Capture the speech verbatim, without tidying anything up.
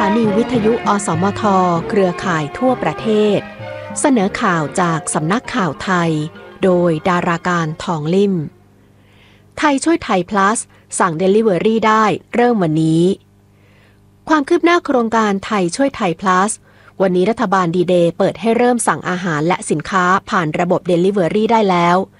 นีวิทยุอสมทเครือข่ายทั่วประเทศเสนอข่าวจากสำนักข่าวไทยโดยดาราการทองลิ่มไทยช่วยไทย plus สั่ง Delivery ได้เริ่มวันนี้ความคืบหน้าโครงการไทยช่วยไทย plus วันนี้รัฐบาลดีเดย์เปิดให้เริ่มสั่งอาหารและสินค้าผ่านระบบ Delivery ได้แล้ว